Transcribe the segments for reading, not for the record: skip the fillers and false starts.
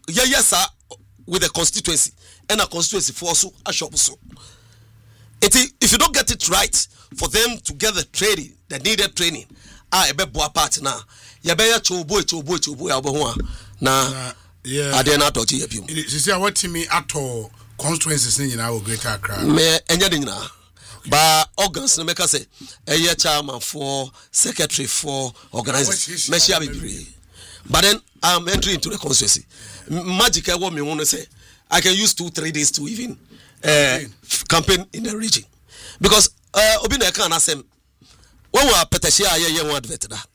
yes sir with the constituency and a constituency for also a shop so. If you don't get it right for them to get the training, the needed training, I be boa part now. Ya be ya chobo ya na yeah. Adena doji ya bium. You see what to me at all constituencies in our Greater Accra. Me enya dingna. Ba organs no make say a chairman for secretary for organizers. Me share be. But then I'm entering into the constituency. Magic I want me want to say I can use 2-3 days to even campaign in the region. Because obi na kan asem when we peteshia ye one advert da.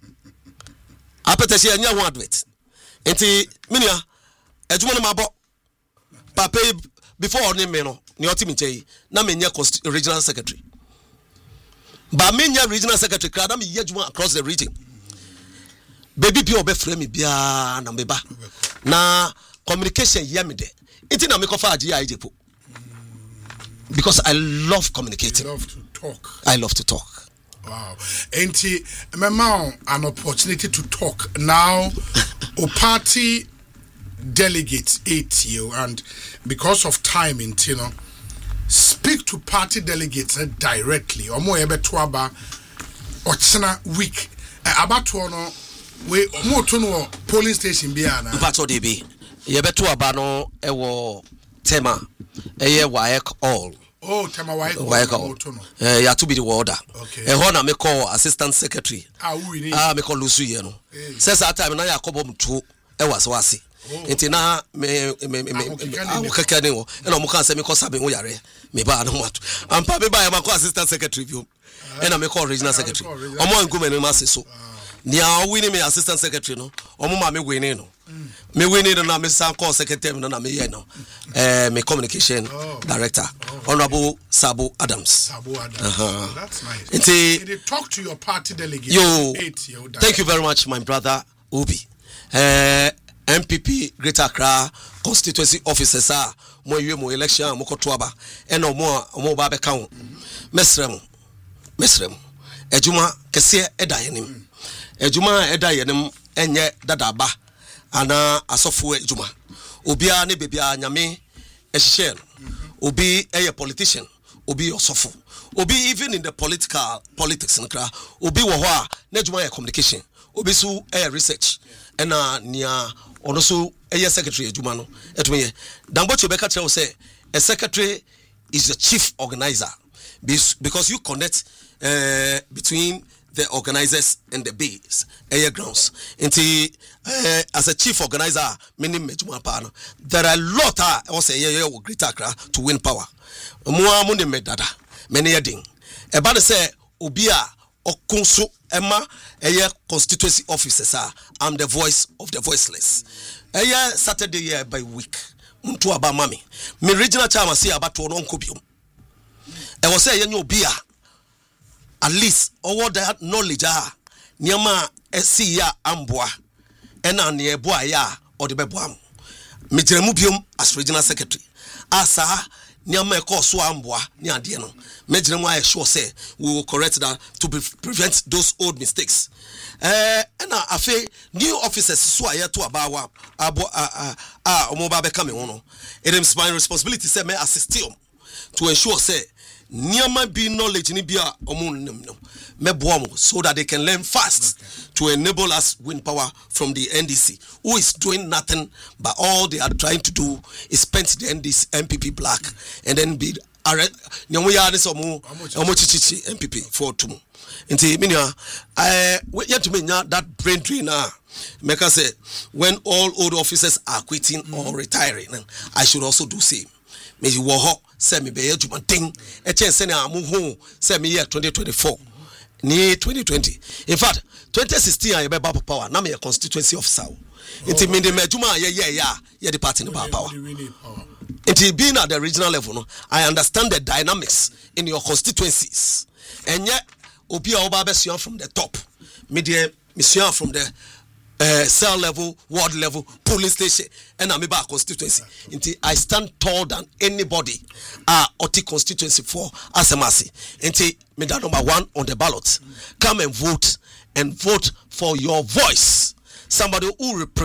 A peteshia nya one advert. Enti minia adwuma no mabo papa before on me no ni oti minche na menya regional secretary. Ba menya regional secretary kra na me adwuma across the region. Baby bi obefre me bia na meba. Na communication yamide. Enti na me kofa agi ajepo. Because I love communicating. You love to talk. I love to talk. Wow. Enti mema an opportunity to talk now. O party delegates 8 you and because of time in Tino, speak to party delegates directly. Omo ebe tuaba ochina week. Abato no we mo to no polling station bia na. Abato dey be. Yebe tuaba no ewo tema eye waek all. Oh, tema waek all. Ya to be the order. Okay. Ho na me call assistant secretary. Me call Lusu ye no. Says that time na Yakobo mtu wase. Enti na me akokane wo. E na mo kan say me call sabe wo yare. Me ba na mato. Ampa me ba ya call assistant secretary view. E na me call regional secretary. Omo nkume me mase so. Nia wini me assistant secretary no. Omo ma me wini no. Me wini no na me san call secretary no na me ye no. Me communication director Honorable Sabo Adams. That's nice. Did you talk to your party delegate? Thank you very much, my brother Obi. MPP Greater Accra constituency officers are mo election mo kotoaba e no mo ba be kan mesrem ejuma kese eda yenim ejuma eda yenim enye dadaba ana asofo ejuma obia ne bebia nyame ehihye obi eye politician obi osofo obi even in the politics nkra obi wo ho a na ejuma ye communication obi so research ena nia ono so secretary ejuma no etume damboche be ka tell say a secretary is the chief organizer because you connect between the organizers and the base grounds as a chief organizer many ejuma pa no there are a lot I say Greater Accra to win power mo amu ne medada many yedin e ba say obi a okunso ema constituency officers I'm the voice of the voiceless Saturday year by week muntu aba mami me regional chairman say abato no nkobiom e wo say obi a at least over that knowledge niama esi ya amboa ena ne eboa ya o de beboam me jeremu biom as regional secretary asa niama e course so amboa ni ade no me jeremu I sure say we will correct that to prevent those old mistakes ena afi new officers so ayeto abawa omo ba be come ho no it is my responsibility say me assist you to ensure say niama be knowledge ni bia omun no meboam so that they can learn fast to enable us win power from the NDC who is doing nothing but all they are trying to do is paint the NDC MPP black and then be nyamu ya ne so omo chichichi MPP for tumu nti minia yet to menya that brain drain make us say when all old officers are quitting or retiring I should also do same me wo ho say me be adwuma den e chen se na mo hu say me year 2024 ni 2020 in fact 2016 I be power na me constituency officer nti me de adwuma ye the party no power nti being at the regional level no I understand the dynamics in your constituencies and yet obi a oba be from the top me de mission from the cell level, ward level, police station, and I'm about constituency. Until I stand taller than anybody. Oti constituency for Asemasi. Until me that number 1 on the ballot. Come and vote for your voice. Somebody who represents